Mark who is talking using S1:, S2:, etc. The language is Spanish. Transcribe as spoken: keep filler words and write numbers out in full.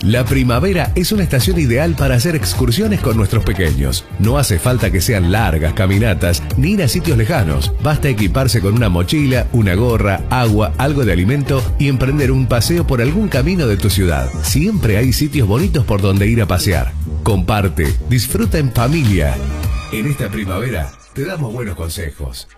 S1: La primavera es una estación ideal para hacer excursiones con nuestros pequeños. No hace falta que sean largas caminatas ni ir a sitios lejanos. Basta equiparse con una mochila, una gorra, agua, algo de alimento y emprender un paseo por algún camino de tu ciudad. Siempre hay sitios bonitos por donde ir a pasear. Comparte, disfruta en familia. En esta primavera te damos buenos consejos.